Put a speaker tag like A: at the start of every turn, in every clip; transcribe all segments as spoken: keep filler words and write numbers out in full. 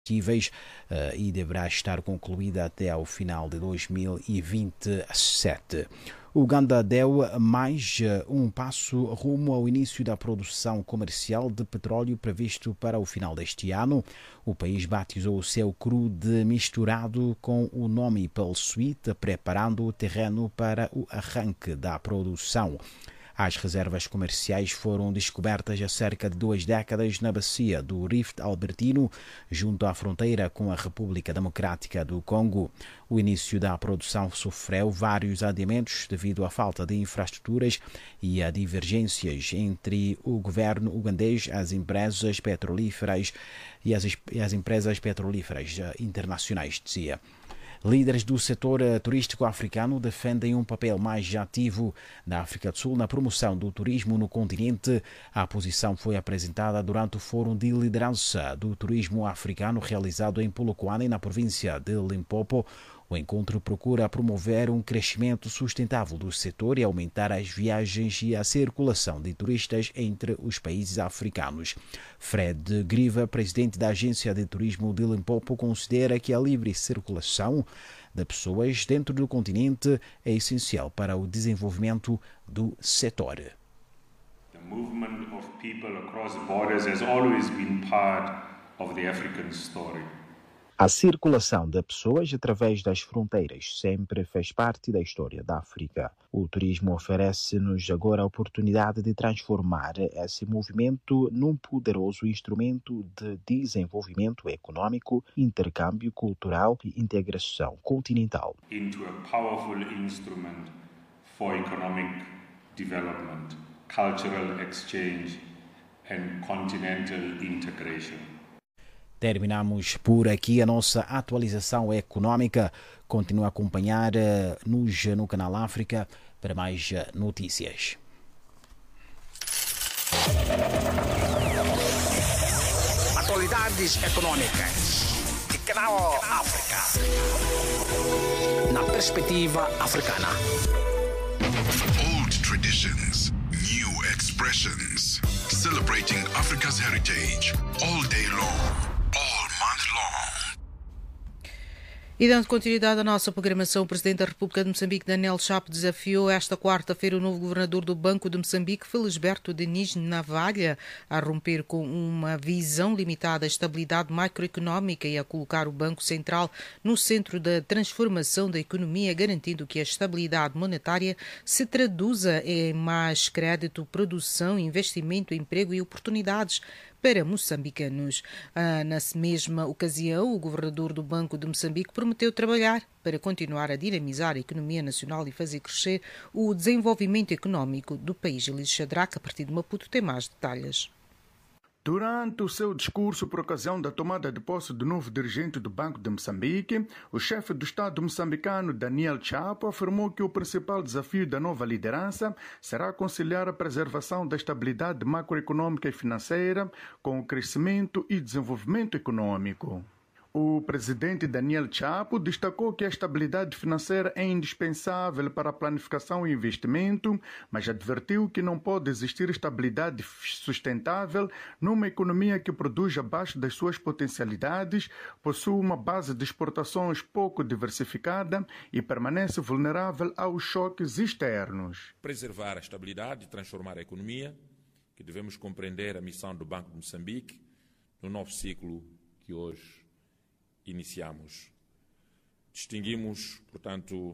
A: e deverá estar concluída até ao final de dois mil e vinte e sete. Uganda deu mais um passo rumo ao início da produção comercial de petróleo previsto para o final deste ano. O país batizou o seu cru de misturado com o nome Pearl Sweet, preparando o terreno para o arranque da produção. As reservas comerciais foram descobertas há cerca de duas décadas na bacia do Rift Albertino, junto à fronteira com a República Democrática do Congo. O início da produção sofreu vários adiamentos devido à falta de infraestruturas e a divergências entre o governo ugandês, as empresas petrolíferas e as, e as empresas petrolíferas internacionais, dizia. Líderes do setor turístico africano defendem um papel mais ativo da África do Sul na promoção do turismo no continente. A posição foi apresentada durante o Fórum de Liderança do Turismo Africano realizado em Polokwane, na província de Limpopo. O encontro procura promover um crescimento sustentável do setor e aumentar as viagens e a circulação de turistas entre os países africanos. Fred Griva, presidente da Agência de Turismo de Limpopo, considera que a livre circulação de pessoas dentro do continente é essencial para o desenvolvimento do setor.
B: The movement of people across borders has always been part of the African story.
A: A circulação de pessoas através das fronteiras sempre fez parte da história da África. O turismo oferece-nos agora a oportunidade de transformar esse movimento num poderoso instrumento de desenvolvimento econômico, intercâmbio cultural e integração continental.
B: Into a powerful instrument for economic development, cultural exchange and continental integration.
A: Terminamos por aqui a nossa atualização econômica. Continua a acompanhar-nos no Canal África para mais notícias.
C: Atualidades econômicas de Canal África. Na perspectiva africana.
D: Old traditions, new expressions. Celebrating Africa's heritage all day long.
E: E dando continuidade à nossa programação, o Presidente da República de Moçambique, Daniel Chapo, desafiou esta quarta-feira o novo Governador do Banco de Moçambique, Felisberto Denis Navalha, a romper com uma visão limitada à estabilidade macroeconómica e a colocar o Banco Central no centro da transformação da economia, garantindo que a estabilidade monetária se traduza em mais crédito, produção, investimento, emprego e oportunidades para moçambicanos. Ah, na mesma ocasião, o governador do Banco de Moçambique prometeu trabalhar para continuar a dinamizar a economia nacional e fazer crescer o desenvolvimento económico do país. Elis Shadrack, a partir de Maputo, tem mais detalhes.
F: Durante o seu discurso por ocasião da tomada de posse do novo dirigente do Banco de Moçambique, o chefe do Estado moçambicano, Daniel Chapo, afirmou que o principal desafio da nova liderança será conciliar a preservação da estabilidade macroeconômica e financeira com o crescimento e desenvolvimento econômico. O presidente Daniel Chapo destacou que a estabilidade financeira é indispensável para a planificação e investimento, mas advertiu que não pode existir estabilidade sustentável numa economia que produz abaixo das suas potencialidades, possui uma base de exportações pouco diversificada e permanece vulnerável aos choques externos.
G: Preservar a estabilidade e transformar a economia, que devemos compreender a missão do Banco de Moçambique no novo ciclo que hoje iniciamos. Distinguimos, portanto,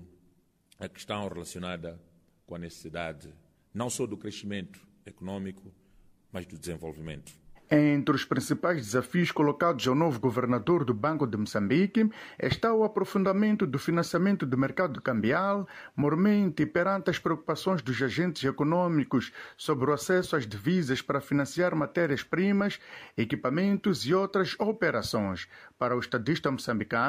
G: a questão relacionada com a necessidade não só do crescimento econômico, mas do desenvolvimento.
F: Entre os principais desafios colocados ao novo governador do Banco de Moçambique está o aprofundamento do financiamento do mercado cambial, mormente perante as preocupações dos agentes econômicos sobre o acesso às divisas para financiar matérias-primas, equipamentos e outras operações. Para o estadista moçambicano,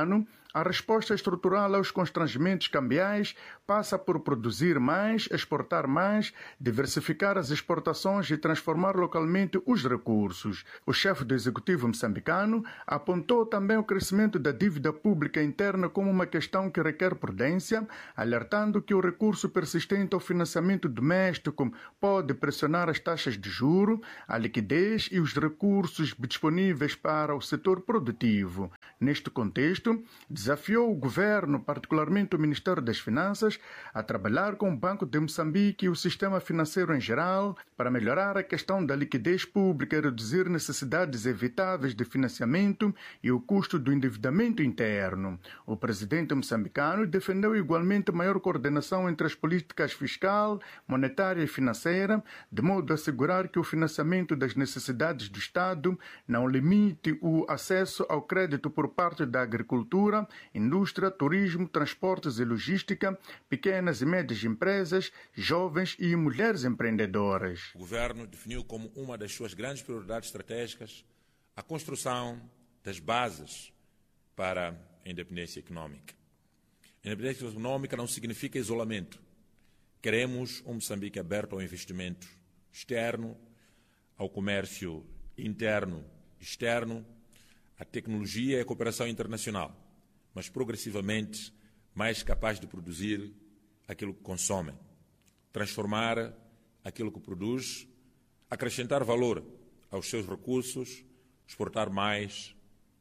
F: a resposta estrutural aos constrangimentos cambiais passa por produzir mais, exportar mais, diversificar as exportações e transformar localmente os recursos. O chefe do executivo moçambicano apontou também o crescimento da dívida pública interna como uma questão que requer prudência, alertando que o recurso persistente ao financiamento doméstico pode pressionar as taxas de juro, a liquidez e os recursos disponíveis para o setor produtivo. Neste contexto, desafiou o governo, particularmente o Ministério das Finanças, a trabalhar com o Banco de Moçambique e o sistema financeiro em geral para melhorar a questão da liquidez pública e reduzir necessidades evitáveis de financiamento e o custo do endividamento interno. O presidente moçambicano defendeu igualmente maior coordenação entre as políticas fiscal, monetária e financeira, de modo a assegurar que o financiamento das necessidades do Estado não limite o acesso ao crédito por parte da agricultura, indústria, turismo, transportes e logística, pequenas e médias empresas, jovens e mulheres empreendedoras.
G: O governo definiu como uma das suas grandes prioridades estratégicas a construção das bases para a independência econômica. A independência econômica não significa isolamento. Queremos um Moçambique aberto ao investimento externo, ao comércio interno e externo, à tecnologia e à cooperação internacional, mas progressivamente mais capaz de produzir aquilo que consome, transformar aquilo que produz, acrescentar valor aos seus recursos, exportar mais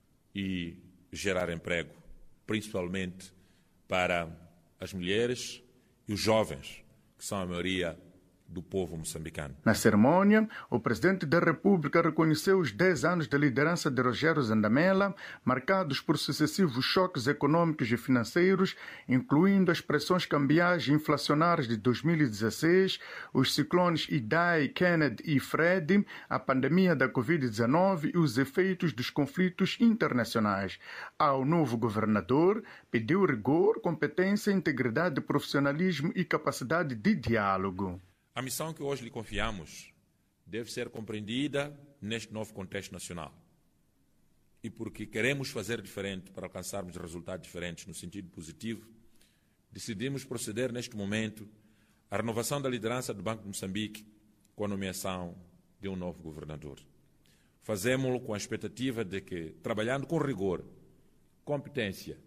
G: e gerar emprego, principalmente para as mulheres e os jovens, que são a maioria do povo moçambicano.
F: Na cerimônia, o presidente da República reconheceu os dez anos de liderança de Rogério Zandamela, marcados por sucessivos choques econômicos e financeiros, incluindo as pressões cambiais e inflacionárias de dois mil e dezesseis, os ciclones Idai, Kenneth e Fred, a pandemia da covid dezenove e os efeitos dos conflitos internacionais. Ao novo governador, pediu rigor, competência, integridade, profissionalismo e capacidade de diálogo.
G: A missão que hoje lhe confiamos deve ser compreendida neste novo contexto nacional. E porque queremos fazer diferente para alcançarmos resultados diferentes no sentido positivo, decidimos proceder neste momento à renovação da liderança do Banco de Moçambique com a nomeação de um novo governador. Fazemos-lo com a expectativa de que, trabalhando com rigor, competência,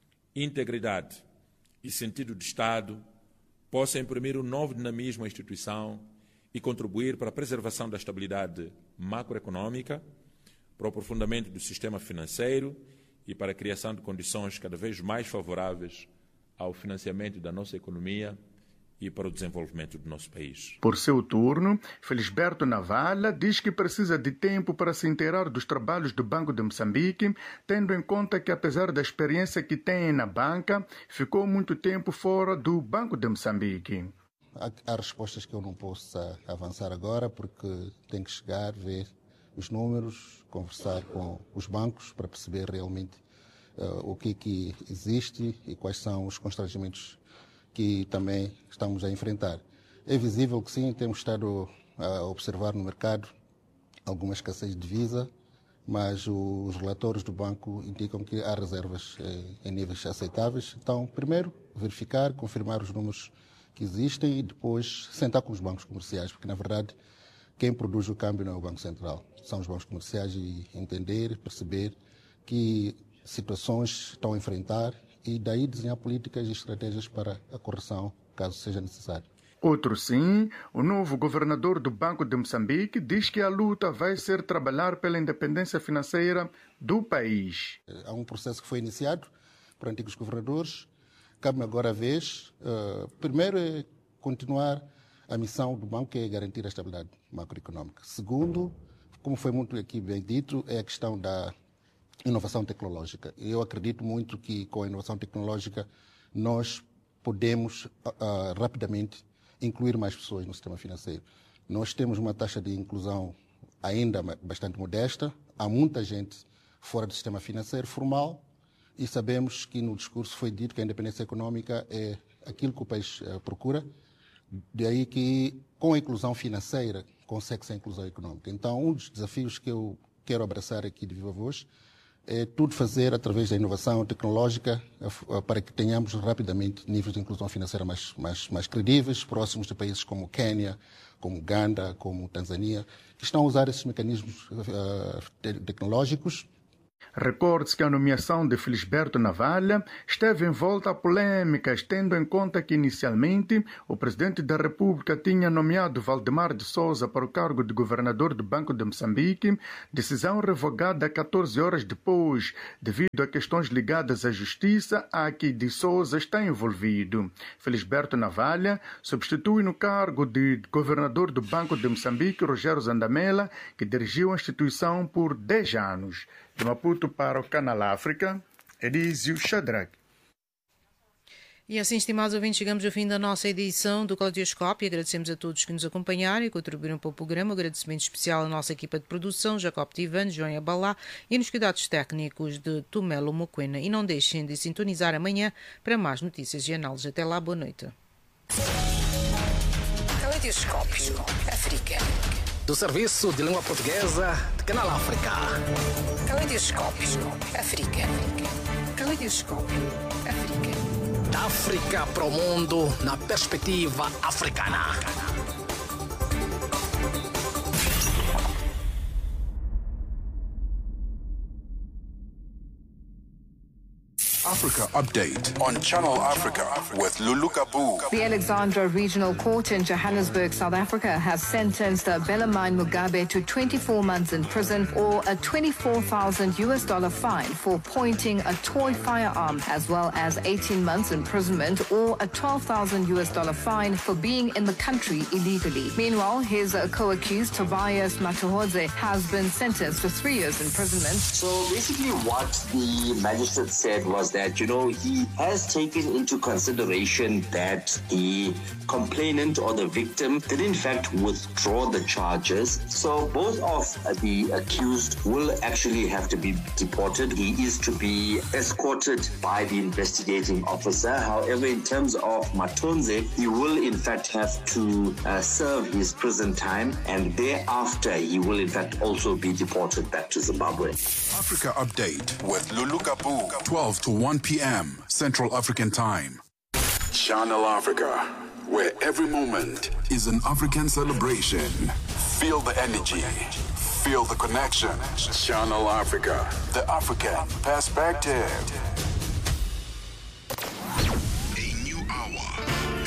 G: integridade e sentido de Estado, possa imprimir um novo dinamismo à instituição e contribuir para a preservação da estabilidade macroeconômica, para o aprofundamento do sistema financeiro e para a criação de condições cada vez mais favoráveis ao financiamento da nossa economia e para o desenvolvimento do nosso país.
F: Por seu turno, Felisberto Navala diz que precisa de tempo para se inteirar dos trabalhos do Banco de Moçambique, tendo em conta que, apesar da experiência que tem na banca, ficou muito tempo fora do Banco de Moçambique.
H: Há, há respostas que eu não posso avançar agora, porque tenho que chegar, ver os números, conversar com os bancos para perceber realmente uh, o que, que existe e quais são os constrangimentos que também estamos a enfrentar. É visível que sim, temos estado a observar no mercado alguma escassez de divisa, mas os relatórios do banco indicam que há reservas em níveis aceitáveis. Então, primeiro, verificar, confirmar os números que existem e depois sentar com os bancos comerciais, porque, na verdade, quem produz o câmbio não é o Banco Central, são os bancos comerciais, e entender, perceber que situações estão a enfrentar e daí desenhar políticas e estratégias para a correção, caso seja necessário.
F: Outro sim, o novo governador do Banco de Moçambique diz que a luta vai ser trabalhar pela independência financeira do país.
H: Há um processo que foi iniciado por antigos governadores. Cabe-me agora a vez, uh, primeiro é continuar a missão do banco, que é garantir a estabilidade macroeconómica. Segundo, como foi muito aqui bem dito, é a questão da inovação tecnológica. Eu acredito muito que com a inovação tecnológica nós podemos uh, rapidamente incluir mais pessoas no sistema financeiro. Nós temos uma taxa de inclusão ainda bastante modesta, há muita gente fora do sistema financeiro formal e sabemos que no discurso foi dito que a independência econômica é aquilo que o país uh, procura, daí que com a inclusão financeira consegue-se a inclusão econômica. Então, um dos desafios que eu quero abraçar aqui de viva voz é tudo fazer através da inovação tecnológica para que tenhamos rapidamente níveis de inclusão financeira mais, mais, mais credíveis, próximos de países como Quênia, como Uganda, como Tanzânia, que estão a usar esses mecanismos uh, tecnológicos.
F: Recorde-se que a nomeação de Felisberto Navalha esteve envolta a polêmicas, tendo em conta que, inicialmente, o presidente da República tinha nomeado Valdemar de Souza para o cargo de governador do Banco de Moçambique, decisão revogada catorze horas depois, devido a questões ligadas à justiça a que de Souza está envolvido. Felisberto Navalha substitui no cargo de governador do Banco de Moçambique Rogério Zandamela, que dirigiu a instituição por dez anos. De Maputo para o Canal África, Elísio Shadrach.
E: E assim, estimados ouvintes, chegamos ao fim da nossa edição do Claudioscópio. Agradecemos a todos que nos acompanharam e contribuíram para o programa. Um agradecimento especial à nossa equipa de produção, Jacob Tivan, João Abalá, e nos cuidados técnicos de Tumelo Moquena. E não deixem de sintonizar amanhã para mais notícias e análises. Até lá, boa noite.
C: Claudioscópio África. Do Serviço de Língua Portuguesa de Canal África. Claudioscópio África. Claudioscópio África. Da África para o mundo na perspectiva africana.
D: Africa Update on Channel Africa with Lulu Kabu.
I: The Alexandra Regional Court in Johannesburg, South Africa, has sentenced Bellarmine Mugabe to twenty-four months in prison or a twenty-four thousand US dollar fine for pointing a toy firearm, as well as eighteen months imprisonment or a twelve thousand US dollar fine for being in the country illegally. Meanwhile, his co-accused Tobias Matuhodze has been sentenced to three years imprisonment.
J: So basically what the magistrate said was that that, you know, he has taken into consideration that the complainant or the victim did in fact withdraw the charges. So both of the accused will actually have to be deported. He is to be escorted by the investigating officer. However, in terms of Matonze, he will in fact have to uh, serve his prison time, and thereafter he will in fact also be deported back to Zimbabwe.
D: Africa Update with Lulu Kabu, twelve to one p.m. Central African Time. Channel Africa, where every moment is an African celebration. Feel the energy. Feel the connection. Channel Africa, the African perspective.